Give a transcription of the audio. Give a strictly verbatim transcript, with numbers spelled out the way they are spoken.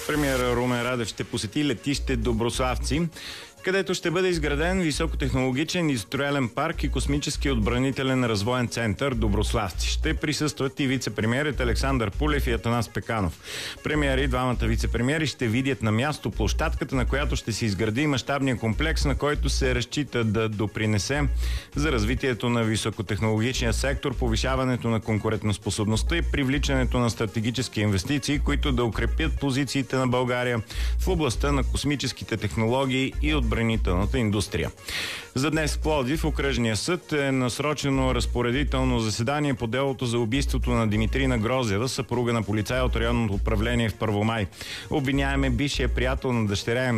Премиерът Румен Радев ще посети летище Доброславци, където ще бъде изграден високотехнологичен индустриален парк и космически отбранителен развоен център Доброславци. Ще присъстват и вице-премиерите Александър Пулев и Атанас Пеканов. Премиери и двамата вице-премиери ще видят на място площадката, на която ще се изгради мащабния комплекс, на който се разчита да допринесе за развитието на високотехнологичния сектор, повишаването на конкурентоспособността и привличането на стратегически инвестиции, които да укрепят позициите на България в областта на космическите технологии и отбранителната индустрия. За днес в Пловдив окръжния съд е насрочено разпоредително заседание по делото за убийството на Димитрина Грозева, съпруга на полицай от районното управление в Първомай. Обвиняем е бившия приятел на дъщеря им